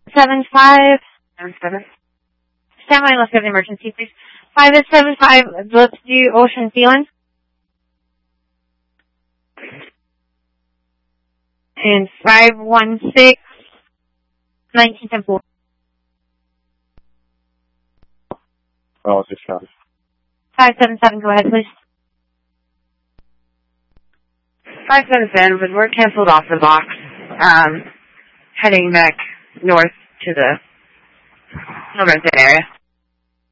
575. 77. Stand by unless you have an emergency, please. 575, let's do Ocean Feeling. And 516, 1910. Oh, 6 copies. 577, go ahead, please. 577, but we're canceled off the box. Heading back north to the Normanton area.